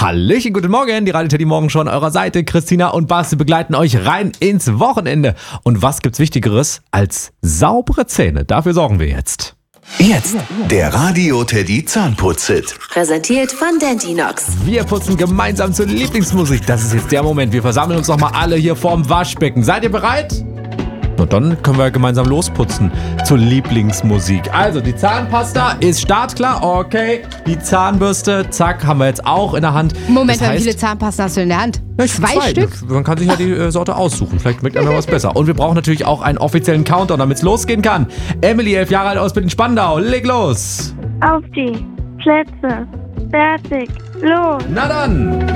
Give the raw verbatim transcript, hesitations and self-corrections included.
Hallöchen, guten Morgen, die Radio Teddy Morgen schon an eurer Seite. Christina und Basti begleiten euch rein ins Wochenende. Und was gibt's Wichtigeres als saubere Zähne? Dafür sorgen wir jetzt. Jetzt der Radio Teddy Zahnputz-Hit. Präsentiert von Dentinox. Wir putzen gemeinsam zur Lieblingsmusik. Das ist jetzt der Moment. Wir versammeln uns nochmal alle hier vorm Waschbecken. Seid ihr bereit? Na dann können wir gemeinsam losputzen zur Lieblingsmusik. Also die Zahnpasta ist startklar. Okay, die Zahnbürste, zack, haben wir jetzt auch in der Hand. Moment, Das wie heißt- viele Zahnpasta hast du in der Hand? Ja, ich Zwei zwei Stück? Man kann sich ja die äh, Sorte aussuchen. Vielleicht schmeckt einem was besser. Und wir brauchen natürlich auch einen offiziellen Countdown, damit es losgehen kann. Emily, elf Jahre alt aus Berlin-Spandau. Leg los. Auf die Plätze. Fertig. Los. Na dann.